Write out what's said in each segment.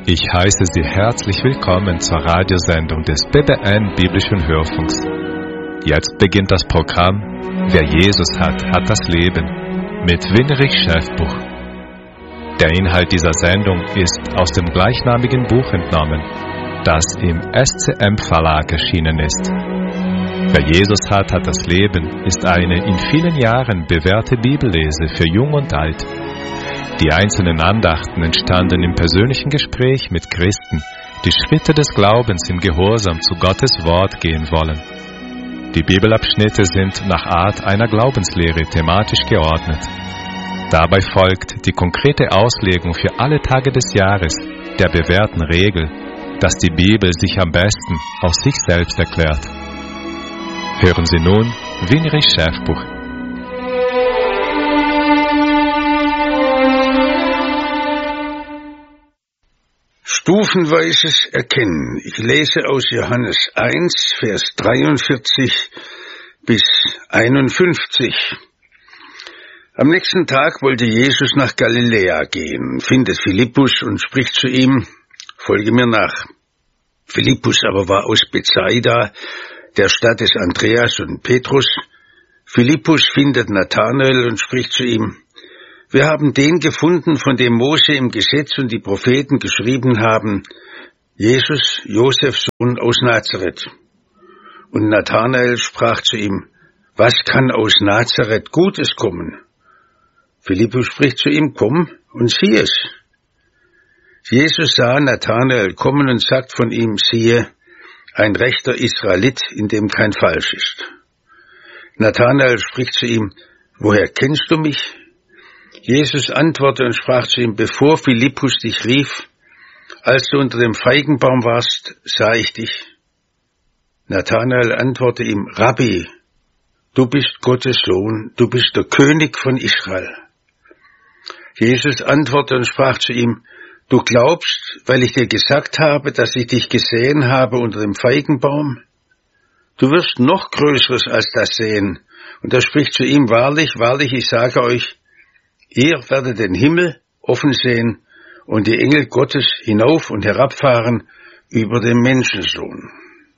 Ich heiße Sie herzlich willkommen zur Radiosendung des BBN Biblischen Hörfunks. Jetzt beginnt das Programm Wer Jesus hat, hat das Leben mit Winrich Schäfbuch. Der Inhalt dieser Sendung ist aus dem gleichnamigen Buch entnommen, das im SCM Verlag erschienen ist. Wer Jesus hat, hat das Leben ist eine in vielen Jahren bewährte Bibellese für Jung und Alt. Die einzelnen Andachten entstanden im persönlichen Gespräch mit Christen, die Schritte des Glaubens im Gehorsam zu Gottes Wort gehen wollen. Die Bibelabschnitte sind nach Art einer Glaubenslehre thematisch geordnet. Dabei folgt die konkrete Auslegung für alle Tage des Jahres der bewährten Regel, dass die Bibel sich am besten aus sich selbst erklärt. Hören Sie nun Winrich Schäfbuch. Stufenweises Erkennen. Ich lese aus Johannes 1, Vers 43 bis 51. Am nächsten Tag wollte Jesus nach Galiläa gehen, findet Philippus und spricht zu ihm, folge mir nach. Philippus aber war aus Bethsaida, der Stadt des Andreas und Petrus. Philippus findet Nathanael und spricht zu ihm, wir haben den gefunden, von dem Mose im Gesetz und die Propheten geschrieben haben, Jesus, Josefs Sohn aus Nazareth. Und Nathanael sprach zu ihm, was kann aus Nazareth Gutes kommen? Philippus spricht zu ihm, komm und sieh es. Jesus sah Nathanael kommen und sagt von ihm, siehe, ein rechter Israelit, in dem kein Falsch ist. Nathanael spricht zu ihm, woher kennst du mich? Jesus antwortete und sprach zu ihm, bevor Philippus dich rief, als du unter dem Feigenbaum warst, sah ich dich. Nathanael antwortete ihm, Rabbi, du bist Gottes Sohn, du bist der König von Israel. Jesus antwortete und sprach zu ihm, du glaubst, weil ich dir gesagt habe, dass ich dich gesehen habe unter dem Feigenbaum? Du wirst noch Größeres als das sehen. Und er spricht zu ihm, wahrlich, wahrlich, ich sage euch, ihr werdet den Himmel offen sehen und die Engel Gottes hinauf und herabfahren über den Menschensohn.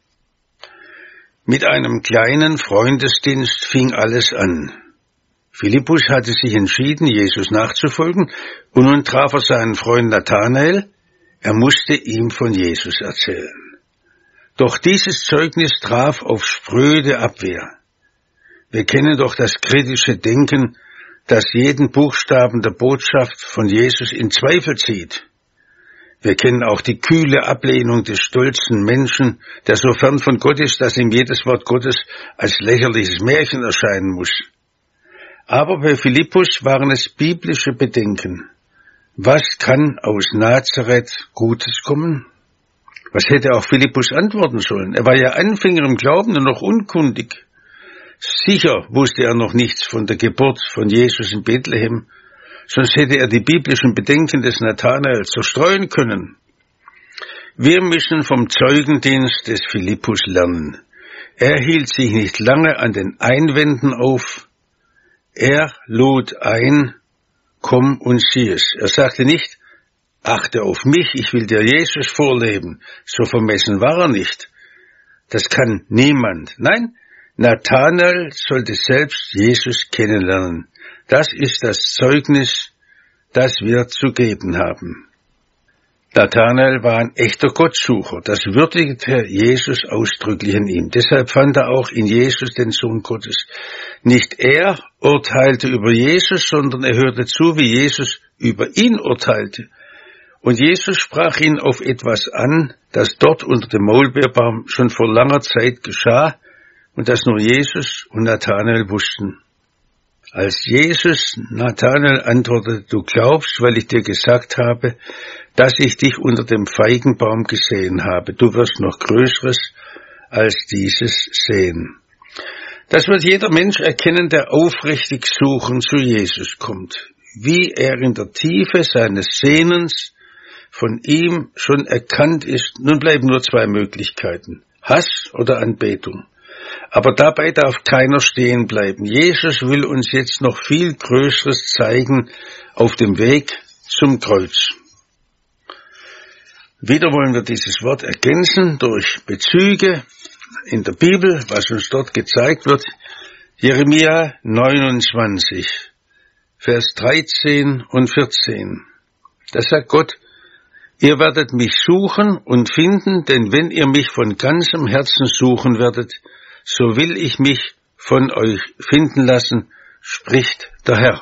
Mit einem kleinen Freundesdienst fing alles an. Philippus hatte sich entschieden, Jesus nachzufolgen, und nun traf er seinen Freund Nathanael. Er musste ihm von Jesus erzählen. Doch dieses Zeugnis traf auf spröde Abwehr. Wir kennen doch das kritische Denken, das jeden Buchstaben der Botschaft von Jesus in Zweifel zieht. Wir kennen auch die kühle Ablehnung des stolzen Menschen, der so fern von Gott ist, dass ihm jedes Wort Gottes als lächerliches Märchen erscheinen muss. Aber bei Philippus waren es biblische Bedenken. Was kann aus Nazareth Gutes kommen? Was hätte auch Philippus antworten sollen? Er war ja Anfänger im Glauben und noch unkundig. Sicher wusste er noch nichts von der Geburt von Jesus in Bethlehem, sonst hätte er die biblischen Bedenken des Nathanael zerstreuen können. Wir müssen vom Zeugendienst des Philippus lernen. Er hielt sich nicht lange an den Einwänden auf. Er lud ein, komm und sieh es. Er sagte nicht, achte auf mich, ich will dir Jesus vorleben. So vermessen war er nicht. Das kann niemand. Nein, Nathanael sollte selbst Jesus kennenlernen. Das ist das Zeugnis, das wir zu geben haben. Nathanael war ein echter Gottsucher. Das würdigte Jesus ausdrücklich in ihm. Deshalb fand er auch in Jesus den Sohn Gottes. Nicht er urteilte über Jesus, sondern er hörte zu, wie Jesus über ihn urteilte. Und Jesus sprach ihn auf etwas an, das dort unter dem Maulbeerbaum schon vor langer Zeit geschah, und das nur Jesus und Nathanael wussten. Als Jesus Nathanael antwortete, du glaubst, weil ich dir gesagt habe, dass ich dich unter dem Feigenbaum gesehen habe. Du wirst noch Größeres als dieses sehen. Das wird jeder Mensch erkennen, der aufrichtig suchend zu Jesus kommt. Wie er in der Tiefe seines Sehnens von ihm schon erkannt ist. Nun bleiben nur zwei Möglichkeiten, Hass oder Anbetung. Aber dabei darf keiner stehen bleiben. Jesus will uns jetzt noch viel Größeres zeigen auf dem Weg zum Kreuz. Wieder wollen wir dieses Wort ergänzen durch Bezüge in der Bibel, was uns dort gezeigt wird. Jeremia 29, Vers 13 und 14. Da sagt Gott: Ihr werdet mich suchen und finden, denn wenn ihr mich von ganzem Herzen suchen werdet, so will ich mich von euch finden lassen, spricht der Herr.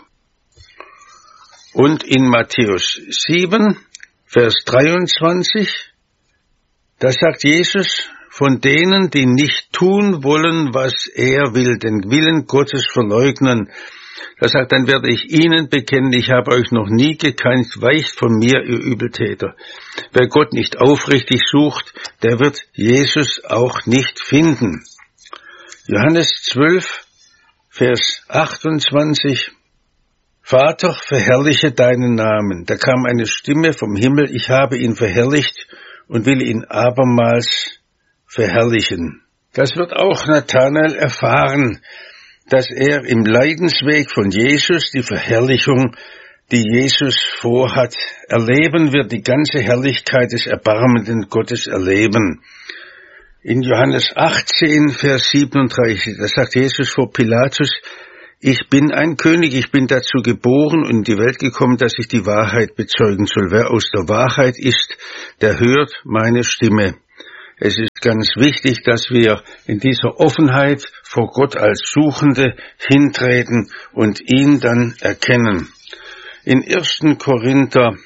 Und in Matthäus 7, Vers 23, da sagt Jesus: Von denen, die nicht tun wollen, was er will, den Willen Gottes verleugnen, da sagt, dann werde ich ihnen bekennen, ich habe euch noch nie gekannt, weicht von mir, ihr Übeltäter. Wer Gott nicht aufrichtig sucht, der wird Jesus auch nicht finden. Johannes 12, Vers 28, Vater, verherrliche deinen Namen. Da kam eine Stimme vom Himmel: Ich habe ihn verherrlicht und will ihn abermals verherrlichen. Das wird auch Nathanael erfahren, dass er im Leidensweg von Jesus die Verherrlichung, die Jesus vorhat, erleben wird, die ganze Herrlichkeit des erbarmenden Gottes erleben. In Johannes 18, Vers 37, da sagt Jesus vor Pilatus: Ich bin ein König, ich bin dazu geboren und in die Welt gekommen, dass ich die Wahrheit bezeugen soll. Wer aus der Wahrheit ist, der hört meine Stimme. Es ist ganz wichtig, dass wir in dieser Offenheit vor Gott als Suchende hintreten und ihn dann erkennen. In 1. Korinther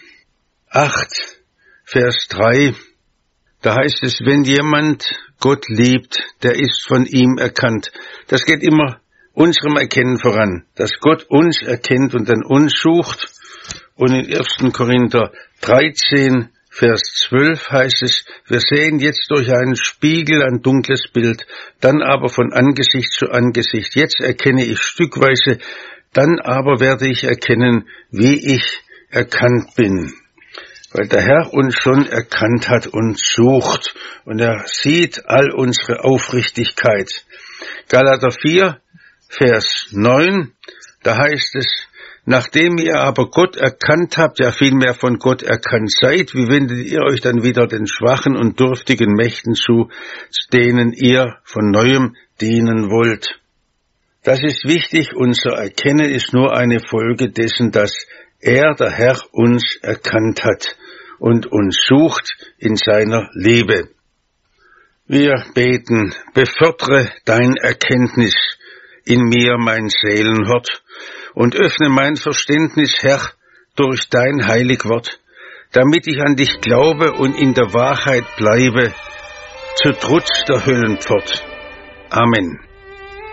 8, Vers 3, da heißt es: Wenn jemand Gott liebt, der ist von ihm erkannt. Das geht immer unserem Erkennen voran, dass Gott uns erkennt und dann uns sucht. Und in 1. Korinther 13, Vers 12 heißt es: Wir sehen jetzt durch einen Spiegel ein dunkles Bild, dann aber von Angesicht zu Angesicht. Jetzt erkenne ich stückweise, dann aber werde ich erkennen, wie ich erkannt bin. Weil der Herr uns schon erkannt hat und sucht und er sieht all unsere Aufrichtigkeit. Galater 4, Vers 9, da heißt es: Nachdem ihr aber Gott erkannt habt, ja vielmehr von Gott erkannt seid, wie wendet ihr euch dann wieder den schwachen und dürftigen Mächten zu, denen ihr von Neuem dienen wollt? Das ist wichtig, unser Erkennen ist nur eine Folge dessen, dass er, der Herr, uns erkannt hat und uns sucht in seiner Liebe. Wir beten: Befördere dein Erkenntnis in mir, mein Seelenhort, und öffne mein Verständnis, Herr, durch dein Heiligwort, damit ich an dich glaube und in der Wahrheit bleibe, zu Trutz der Höllenpfort. Amen.